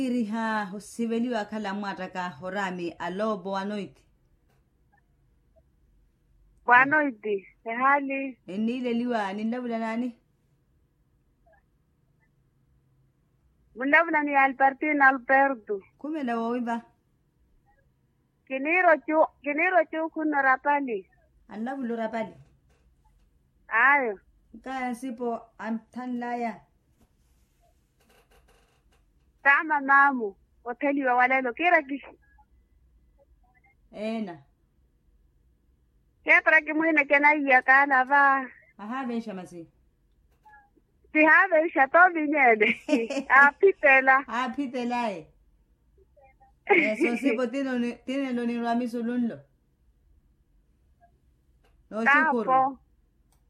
Iriha hosiveliwa kala mwataka horami alobo anoiti. Wanoiti, hali. Nile liwa ninabula nani? Mundabula ni Albertina Alberto. Kumela wawiba. Kiniro chu kuna rapali. Anabulu rapali. Ayo. Kaya sipo amtanlaya. Tama mamu. Hoteli wa walelo kira kishi. Ena. Kepra kimuhina kena iya kana va. Aha besha masi. Si have isha tobi nyede. Apitela. Apitela. So sipo tiene lo ni ramiso lundo. No chukuru.